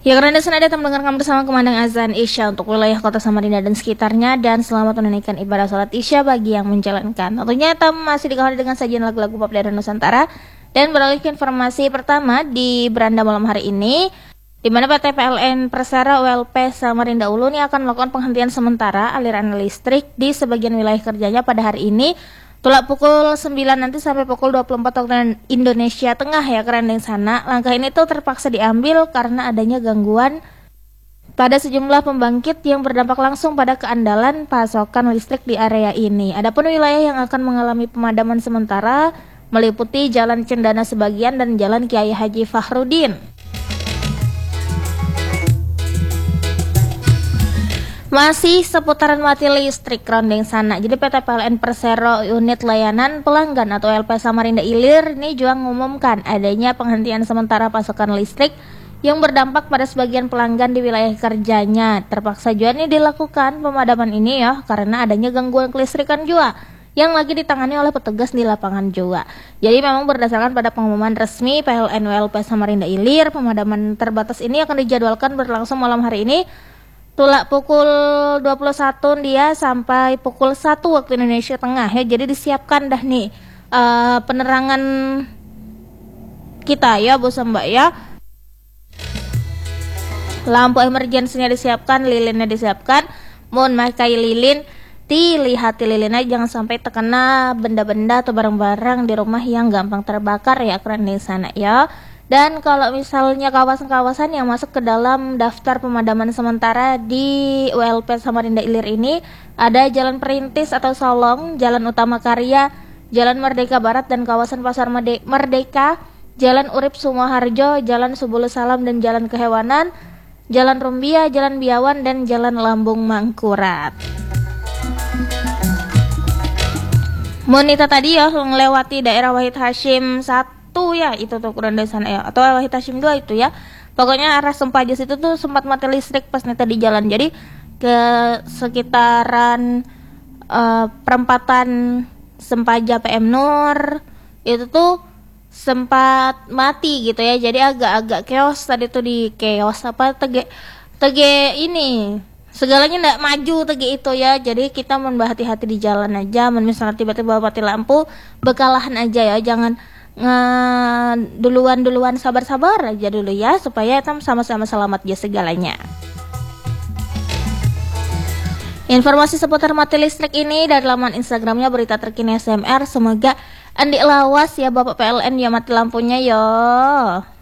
Ya, karena senada mendengarkan bersama kumandang azan Isya untuk wilayah kota Samarinda dan sekitarnya, dan selamat menunaikan ibadah sholat Isya bagi yang menjalankan. Tentunya kita masih dikawal dengan sajian lagu-lagu pop dari Nusantara, dan beralih ke informasi pertama di beranda malam hari ini, di mana PT PLN Persero ULP Samarinda Ulu ini akan melakukan penghentian sementara aliran listrik di sebagian wilayah kerjanya pada hari ini. Tulak pukul 9 nanti sampai pukul 24 waktu Indonesia Tengah ya kerendeng sana. Langkah ini tuh terpaksa diambil karena adanya gangguan pada sejumlah pembangkit yang berdampak langsung pada keandalan pasokan listrik di area ini. Adapun wilayah yang akan mengalami pemadaman sementara meliputi Jalan Cendana sebagian dan Jalan Kiai Haji Fahrudin. Masih seputaran mati listrik rondeng sana. Jadi PT PLN Persero Unit Layanan Pelanggan atau LP Samarinda Ilir ini juga mengumumkan adanya penghentian sementara pasokan listrik yang berdampak pada sebagian pelanggan di wilayah kerjanya. Terpaksa juga ini dilakukan pemadaman ini ya karena adanya gangguan kelistrikan juga yang lagi ditangani oleh petugas di lapangan juga. Jadi memang berdasarkan pada pengumuman resmi PLN WLP Samarinda Ilir, pemadaman terbatas ini akan dijadwalkan berlangsung malam hari ini tulak pukul 21 dia sampai pukul 1 waktu Indonesia Tengah ya. Jadi disiapkan dah nih penerangan kita ya bos mbak ya. Lampu emergensinya disiapkan, lilinnya disiapkan. Mohon makai lilin, lihati lilinnya jangan sampai terkena benda-benda atau barang-barang di rumah yang gampang terbakar ya keren di sana ya. Dan kalau misalnya kawasan-kawasan yang masuk ke dalam daftar pemadaman sementara di ULP Samarinda Ilir ini ada Jalan Perintis atau Solong, Jalan Utama Karya, Jalan Merdeka Barat dan kawasan Pasar Merdeka, Jalan Urip Sumoharjo, Jalan Subulus Salam dan Jalan Kehewanan, Jalan Rumbia, Jalan Biawan dan Jalan Lambung Mangkurat. Monita tadi ya melewati daerah Wahid Hashim 1 ya, itu tuh kurang dari sana ya, atau Wahid Hashim 2 itu ya. Pokoknya arah Sempajas itu tuh sempat mati listrik pas neta di jalan. Jadi ke sekitaran perempatan Sempaja PM Nur itu tuh sempat mati gitu ya. Jadi agak-agak chaos tadi tuh di chaos apa tege ini segalanya ndak maju tege itu ya. Jadi kita hati-hati di jalan aja. Misalnya tiba-tiba mati lampu, bekalahan aja ya, jangan duluan sabar-sabar aja dulu ya supaya kita sama-sama selamat ya segalanya. Informasi seputar mati listrik ini dari laman Instagramnya Berita Terkini SMR. Semoga andi lawas ya Bapak PLN ya mati lampunya yo.